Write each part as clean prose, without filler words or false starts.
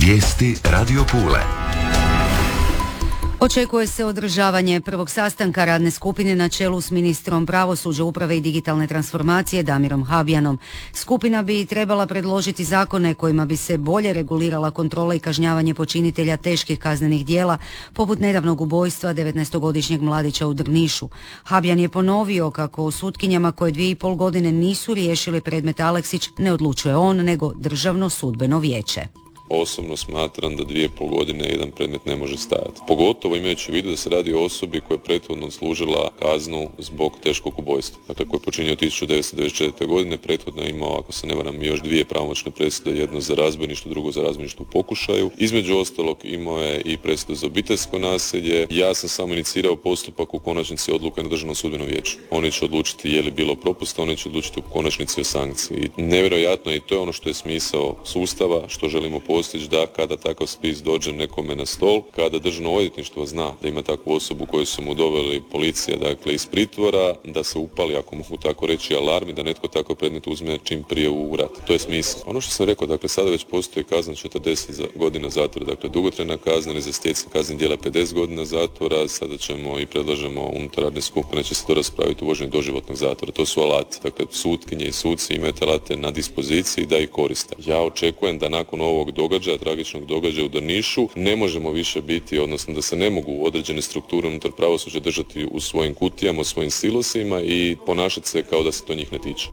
Vijesti Radio Pule. Očekuje se održavanje prvog sastanka radne skupine na čelu s ministrom pravosuđa, uprave i digitalne transformacije Damirom Habijanom. Skupina bi trebala predložiti zakone kojima bi se bolje regulirala kontrola i kažnjavanje počinitelja teških kaznenih djela, poput nedavnog ubojstva 19-godišnjeg mladića u Drnišu. Habijan je ponovio kako o sutkinjama koje 2,5 godine nisu riješile predmet Aleksić ne odlučuje on, nego Državno sudbeno vijeće. Osobno smatram da 2,5 godine jedan predmet ne može stajati. Pogotovo imajući u vidu da se radi o osobi koja je prethodno služila kaznu zbog teškog ubojstva. Dakle, koji je počinio 1994. godine, prethodno je imao, ako se ne varam, još 2 pravomoćne presude, jedno za razbojništvo, drugo za razbojništvo u pokušaju. Između ostalog imao je i presudu za obiteljsko nasilje. Ja sam samo inicirao postupak, u konačnici odluka na Državnom sudbenom vijeću. Oni će odlučiti je li bilo propusta, oni će odlučiti u konačnici o sankciji. I nevjerojatno, i to je ono što je smisao sustava, što želimo postići, da kada takav spis dođe nekome na stol, kada Državno odvjetništvo zna da ima takvu osobu koju su mu doveli policija, dakle iz pritvora, da se upali, ako mogu tako reći, alarmi, da netko takav predmet uzme čim prije u rad. To je smisao. Ono što sam rekao, dakle sada već postoji kazna 40 godina zatvora, dakle dugotrajna kazna, ili za stjecanje kaznenih djela 50 godina zatvora. Sada ćemo i predlažemo unutar radne skupine će se to raspraviti uvođenje doživotnog zatvora. To su alati. Dakle, sutkinje i suci imaju te alate na dispoziciji da ih koriste. Ja očekujem da nakon ovog tragičnog događaja u Drnišu ne možemo više biti, odnosno da se ne mogu određene strukture unutar pravosuđa držati u svojim kutijama, u svojim silosima i ponašati se kao da se to njih ne tiče.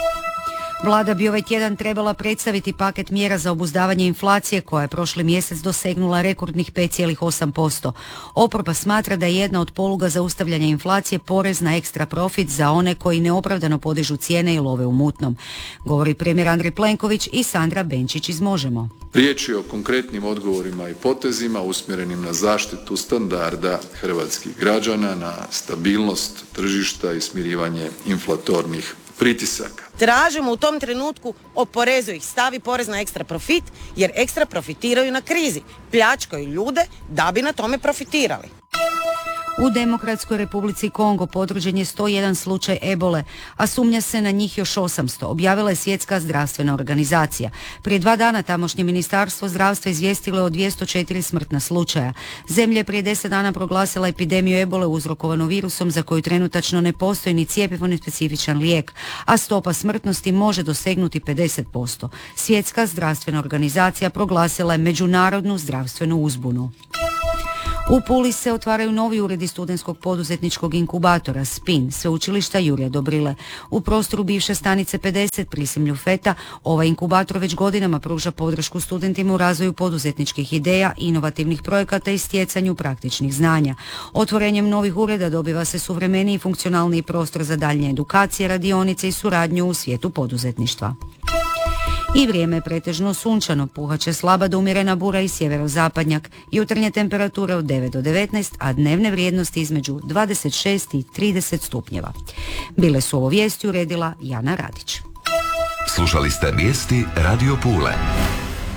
Vlada bi ovaj tjedan trebala predstaviti paket mjera za obuzdavanje inflacije koja je prošli mjesec dosegnula rekordnih 5,8%. Oporba smatra da je jedna od poluga zaustavljanja inflacije porez na ekstra profit za one koji neopravdano podižu cijene i love u mutnom. Govori premijer Andrej Plenković i Sandra Benčić iz Možemo. Riječ je o konkretnim odgovorima i potezima usmjerenim na zaštitu standarda hrvatskih građana, na stabilnost tržišta i smirivanje inflatornih pritisaka. Tražimo u tom trenutku oporezuj ih, stavi porez na ekstra profit jer ekstra profitiraju na krizi, pljačkaju ljude da bi na tome profitirali. U Demokratskoj Republici Kongo potvrđen je 101 slučaj ebole, a sumnja se na njih još 800, objavila je Svjetska zdravstvena organizacija. Prije 2 dana tamošnje ministarstvo zdravstva izvijestilo je o 204 smrtna slučaja. Zemlja je prije 10 dana proglasila epidemiju ebole uzrokovanu virusom za koju trenutačno ne postoji ni cjepivo ni specifičan lijek, a stopa smrtnosti može dosegnuti 50%. Svjetska zdravstvena organizacija proglasila je međunarodnu zdravstvenu uzbunu. U Puli se otvaraju novi uredi studentskog poduzetničkog inkubatora SPIN, sveučilišta Jurja Dobrile. U prostoru bivše stanice 50 pri Simlju Feta, ovaj inkubator već godinama pruža podršku studentima u razvoju poduzetničkih ideja, inovativnih projekata i stjecanju praktičnih znanja. Otvorenjem novih ureda dobiva se suvremeniji i funkcionalniji prostor za daljnje edukacije, radionice i suradnju u svijetu poduzetništva. I vrijeme je pretežno sunčano, puhaće slaba do umjerena bura i sjeverozapadnjak, jutarnje temperature od 9 do 19, a dnevne vrijednosti između 26 i 30 stupnjeva. Bile su ovo vijesti uredila Jana Radić. Slušali ste vijesti Radio Pule.